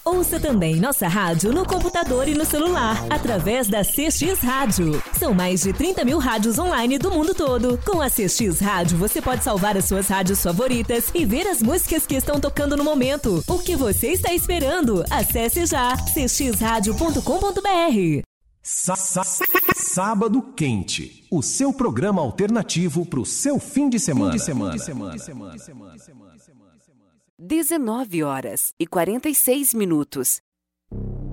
Ouça também nossa rádio no computador e no celular, através da CX Rádio. São mais de 30 mil rádios online do mundo todo. Com a CX Rádio, você pode salvar as suas rádios favoritas e ver as músicas que estão tocando no momento. O que você está esperando? Acesse já cxradio.com.br. Sábado Quente, o seu programa alternativo para o seu fim de semana. 19h46.